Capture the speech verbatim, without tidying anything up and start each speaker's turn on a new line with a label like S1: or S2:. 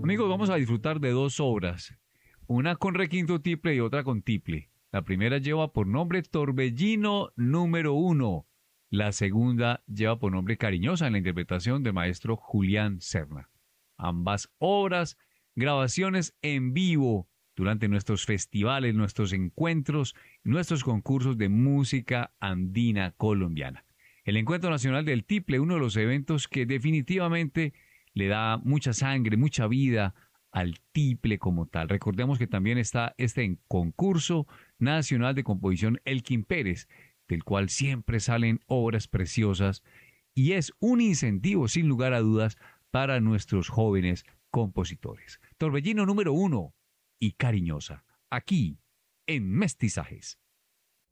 S1: Amigos, vamos a disfrutar de dos obras, una con requinto tiple y otra con tiple. La primera lleva por nombre Torbellino número uno. La segunda lleva por nombre Cariñosa, en la interpretación del maestro Julián Serna. Ambas obras, grabaciones en vivo durante nuestros festivales, nuestros encuentros, nuestros concursos de música andina colombiana. El Encuentro Nacional del Tiple, uno de los eventos que definitivamente le da mucha sangre, mucha vida al tiple como tal. Recordemos que también está este concurso nacional de composición Elkin Pérez, del cual siempre salen obras preciosas y es un incentivo, sin lugar a dudas, para nuestros jóvenes compositores. Torbellino número uno y Cariñosa, aquí en Mestizajes.